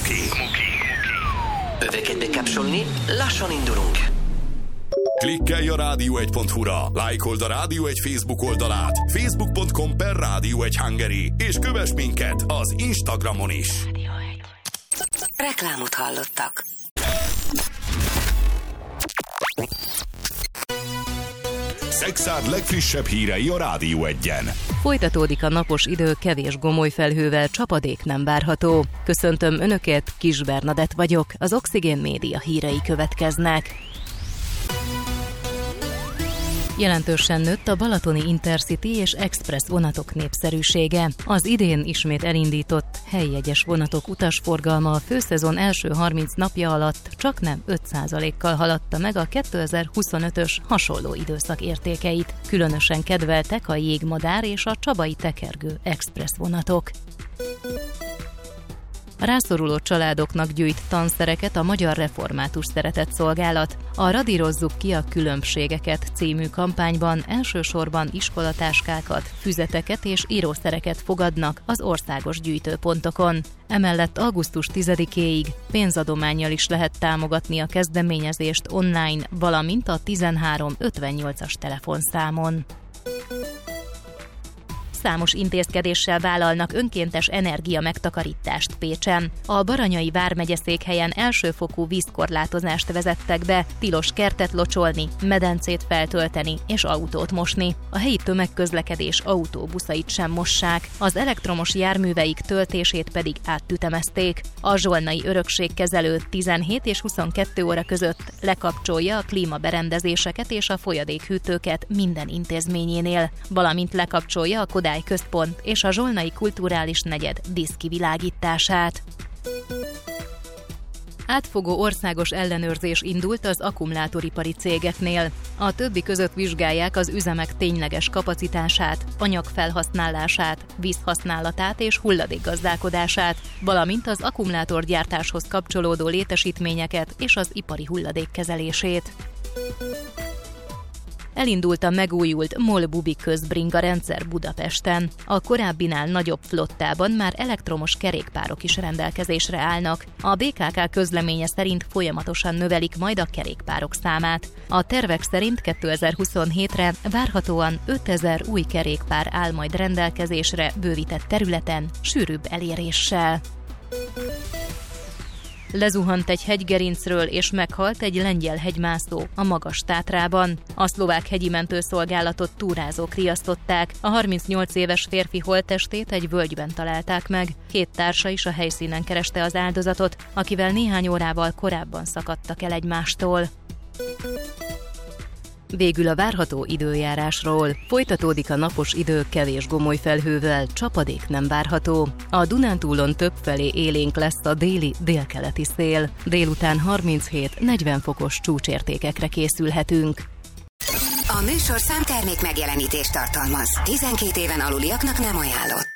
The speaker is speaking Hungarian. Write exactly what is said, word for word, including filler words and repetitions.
Muki. Öveket bekapcsolni, lassan indulunk. Klikkelj a rádió egy pont hu-ra, lájkold a Rádió egy Facebook oldalát, facebook pont com per Rádió egy Hungary, és kövess minket az Instagramon is. Reklámot hallottak. Szexárd legfrissebb hírei a Rádió egyen. Folytatódik a napos idő, kevés gomoly felhővel, csapadék nem várható. Köszöntöm Önöket, Kis Bernadett vagyok, az Oxigén Média hírei következnek. Jelentősen nőtt a balatoni Intercity és Express vonatok népszerűsége. Az idén ismét elindított helyjegyes vonatok utasforgalma a főszezon első harminc napja alatt csaknem öt százalékkal haladta meg a kétezer-huszonötös hasonló időszak értékeit. Különösen kedveltek a Jégmadár és a Csabai tekergő express vonatok. A rászoruló családoknak gyűjt tanszereket a Magyar Református Szeretetszolgálat. A Radírozzuk ki a különbségeket című kampányban elsősorban iskolatáskákat, füzeteket és írószereket fogadnak az országos gyűjtőpontokon. Emellett augusztus tizedikéig pénzadománnyal is lehet támogatni a kezdeményezést online, valamint a tizenhárom ötvennyolcas telefonszámon. Számos intézkedéssel vállalnak önkéntes energia megtakarítást Pécsen. A Baranyai vármegyeszékhelyen elsőfokú vízkorlátozást vezettek be, tilos kertet locsolni, medencét feltölteni és autót mosni. A helyi tömegközlekedés autóbuszait sem mossák, az elektromos járműveik töltését pedig áttütemezték. A zsolnai örökségkezelő tizenhét és huszonkettő óra között lekapcsolja a klímaberendezéseket és a folyadékhűtőket minden intézményénél, valamint lekapcsolja a Kodály központ és a zsolnai kulturális negyed díszkivilágítását. Átfogó országos ellenőrzés indult az akkumulátoripari cégeknél. A többi között vizsgálják az üzemek tényleges kapacitását, anyagfelhasználását, vízhasználatát és hulladékgazdálkodását, valamint az akkumulátorgyártáshoz kapcsolódó létesítményeket és az ipari hulladék kezelését. Elindult a megújult MOL-Bubi közbringa rendszer Budapesten. A korábbinál nagyobb flottában már elektromos kerékpárok is rendelkezésre állnak. A bé ká ká közleménye szerint folyamatosan növelik majd a kerékpárok számát. A tervek szerint kétezer-huszonhétre várhatóan ötezer új kerékpár áll majd rendelkezésre bővített területen, sűrűbb eléréssel. Lezuhant egy hegygerincről és meghalt egy lengyel hegymászó a Magas-Tátrában. A szlovák hegyi mentőszolgálatot túrázók riasztották. A harmincnyolc éves férfi holttestét egy völgyben találták meg. Két társa is a helyszínen kereste az áldozatot, akivel néhány órával korábban szakadtak el egymástól. Végül a várható időjárásról. Folytatódik a napos idő kevés gomoly felhővel, csapadék nem várható. A Dunántúlon többfelé élénk lesz a déli délkeleti szél. Délután harminchét-negyven fokos csúcsértékekre készülhetünk. A műsor számtermék megjelenítést tartalmaz. tizenkét éven aluliaknak nem ajánlott.